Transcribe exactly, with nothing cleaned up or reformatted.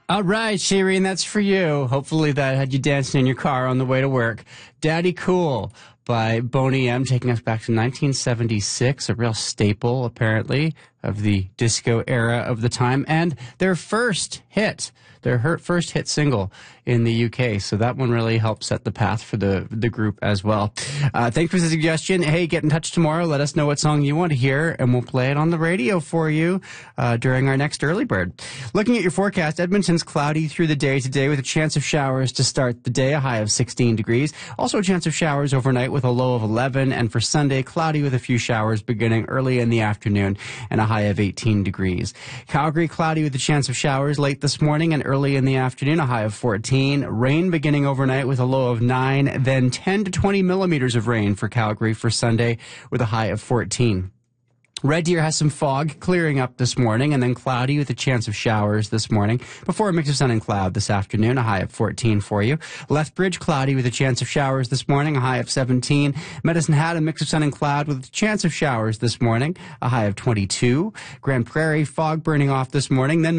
All right, Shireen, that's for you. Hopefully that had you dancing in your car on the way to work. Daddy Cool by Boney M, taking us back to nineteen seventy-six, a real staple, apparently, of the disco era of the time, and their first hit, their her- first hit single in the U K. So that one really helped set the path for the the group as well. Uh, thanks for the suggestion. Hey, get in touch tomorrow. Let us know what song you want to hear, and we'll play it on the radio for you uh, during our next Early Bird. Looking at your forecast, Edmonton's cloudy through the day today with a chance of showers to start the day, a high of sixteen degrees. Also a chance of showers overnight with a low of eleven, and for Sunday, cloudy with a few showers beginning early in the afternoon and a high of eighteen degrees. Calgary, cloudy with a chance of showers late this morning and early in the afternoon, a high of fourteen. Rain beginning overnight with a low of nine, then ten to twenty millimeters of rain for Calgary for Sunday with a high of fourteen. Red Deer has some fog clearing up this morning, and then cloudy with a chance of showers this morning before a mix of sun and cloud this afternoon, a high of fourteen for you. Lethbridge, cloudy with a chance of showers this morning, a high of seventeen. Medicine Hat, a mix of sun and cloud with a chance of showers this morning, a high of twenty-two. Grand Prairie, fog burning off this morning, then